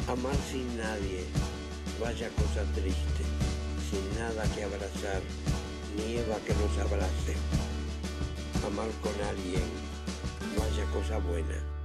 Amar sin nadie, vaya cosa triste, sin nada que abrazar, nieva que nos abrace. Amar con alguien, vaya cosa buena.